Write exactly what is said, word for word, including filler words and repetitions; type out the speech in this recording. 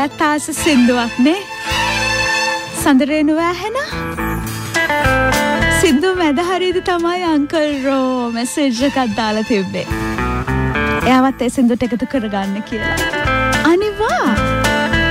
ඔයත් ආස සින්දුවක් නේ. සඳරේනුව ඇහෙන සින්දුව මැද හරියද තමයි අංකල් රෝ මැසේජ් එකක් දාලා තිබ්බේ. එයාවත් ඒ සින්දුවට එකතු කරගන්න කියලා. අනිවා